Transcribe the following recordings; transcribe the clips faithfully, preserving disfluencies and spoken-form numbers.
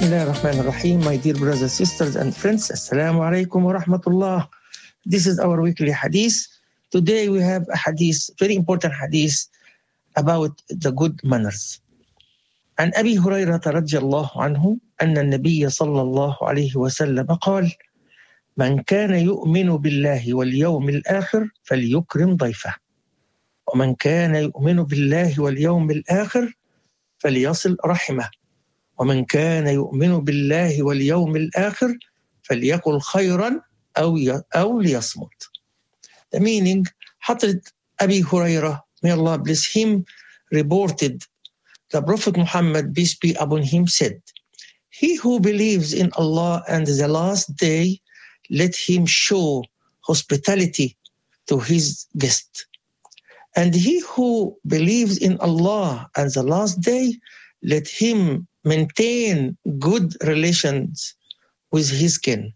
Bismillah ar-Rahman ar-Rahim. My dear brothers, sisters and friends, Assalamu alaikum wa rahmatullah. This is our weekly hadith. Today we have a hadith, very important hadith about the good manners. عن أبي هريرة رضي الله عنه أن النبي صلى الله عليه وسلم قال: من كان يؤمن بالله واليوم الآخر فليكرم ضيفه، ومن كان يؤمن بالله واليوم الآخر فليصل رحمه، ومن كان يؤمن بالله واليوم الآخر فليقل خيرا أو أو ليصمت. The meaning, Hazrat Abi Hurairah, may Allah bless him, reported the Prophet Muhammad, peace be upon him, said, he who believes in Allah and the last day, let him show hospitality to his guest. And he who believes in Allah and the last day, let him maintain good relations with his kin.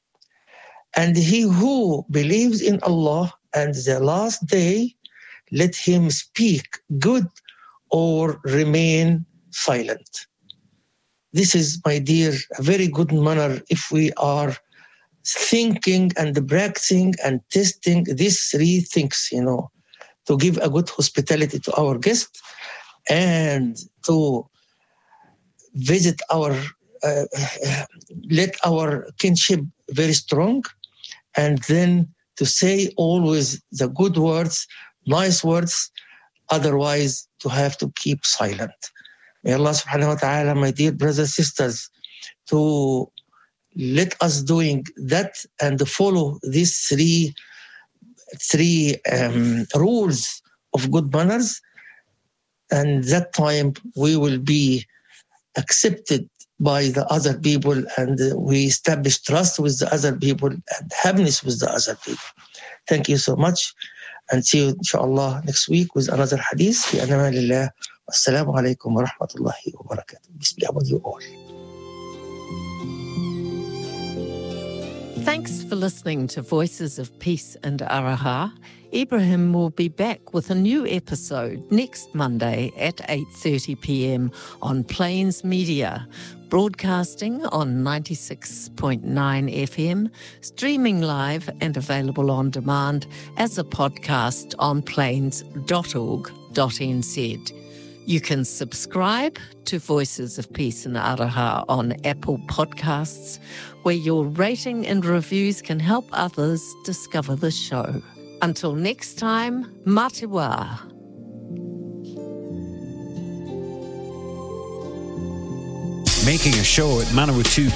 And he who believes in Allah and the last day, let him speak good or remain silent. This is, my dear, a very good manner if we are thinking and practicing and testing these three things, you know, to give a good hospitality to our guest and to visit our, uh, let our kinship very strong, and then to say always the good words, nice words, otherwise to have to keep silent. May Allah subhanahu wa ta'ala, my dear brothers and sisters, to let us doing that and follow these three, three um, rules of good manners, and that time we will be accepted by the other people, and we establish trust with the other people and happiness with the other people. Thank you so much, and see you inshallah next week with another hadith. Fi amanillah. Assalamu alaikum wa rahmatullahi wa barakatuh. Bismillah with you all. Thanks for listening to Voices of Peace and Araha. Ibrahim will be back with a new episode next Monday at eight thirty p.m. on Plains Media, broadcasting on ninety-six point nine F M, streaming live and available on demand as a podcast on plains dot org dot n z. You can subscribe to Voices of Peace and Araha on Apple Podcasts, where your rating and reviews can help others discover the show. Until next time, Matiwa. Making a show at Manawatu